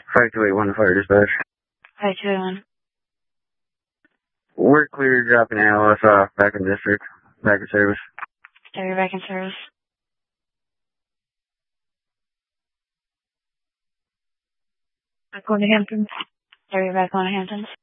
5281 Fire Dispatch. 5281. We're clear dropping ALS off back in district. Back in service. So you're back in service. Back on to Hamptons. So you're back on to Hamptons.